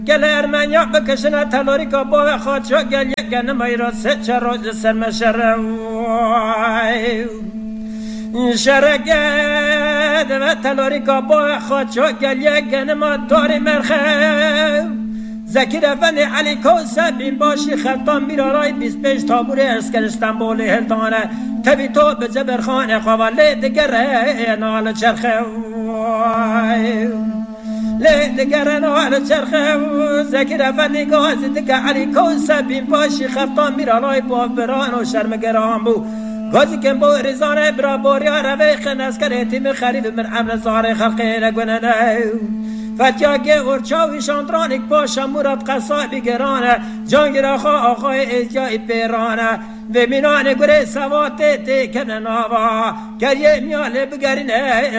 گل ارمنیا بکشن تلاری که با خود شو گل یک گنمایی را سه چراج سرم شرگه و تلاری که با خود شو گل یک گنما داری مرخه زکیر افندی علی کوسه بین باشی خلطان میرارای 25 تابور اسکر استنبول هلتانه تبی تو به جبرخانه خواله دگره نال چرخه لدگر نال چرخه زکیر افندی گازی دگه علی کوسه بین باشی خلطان میرارای با بران و شرمگران بو گازی کن با رزانه برا بوریا روی خنسکر ایتیم خریب من عمل زار خلقی نگونه فتیاگه ارچاوی شاندرانیک پاشا مراد قصابی گرانه جانگیر آقای ایجای پیرانه و مینان گره سوات تکنه ناوا گریه میاله بگرینه